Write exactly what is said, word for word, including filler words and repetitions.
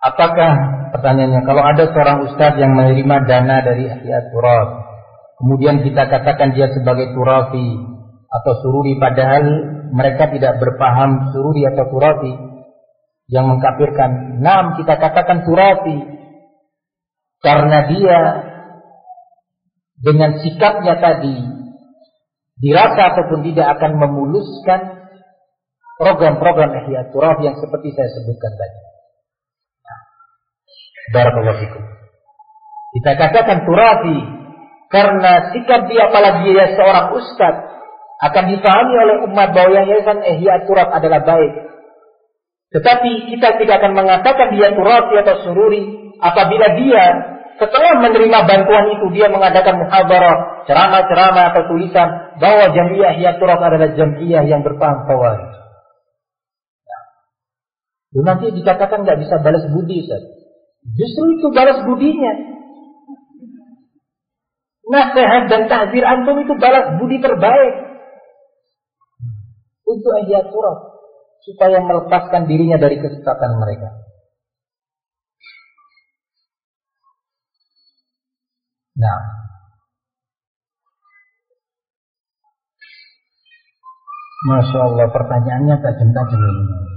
Apakah, pertanyaannya, kalau ada seorang ustadz yang menerima dana dari Ihya Turab, kemudian kita katakan dia sebagai turafi atau sururi, padahal mereka tidak berpaham sururi atau turafi yang mengkafirkan. Naam, kita katakan turafi karena dia dengan sikapnya tadi dirasa ataupun tidak akan memuluskan program-program Ihya Turab yang seperti saya sebutkan tadi. Barakallahu fikum. Kita katakan turafi karena sikap dia, apalagi dia seorang ustaz, akan dipahami oleh umat bahwa yayasan Ihya Turab adalah baik. Tetapi kita tidak akan mengatakan dia turafi atau sururi apabila dia setelah menerima bantuan itu dia mengadakan muhadharah, ceramah-ceramah atau tulisan bahwa Jamiah Ihya Turab adalah jamiah yang berpaham khawarij. Nah, nanti dikatakan nggak bisa balas budi, Ustaz. Justru itu balas budinya. Nasihat dan tahzir antum itu balas budi terbaik untuk Ihya Turab supaya melepaskan dirinya dari kesesatan mereka. Nah, Masya Allah, pertanyaannya tajam-tajam ini.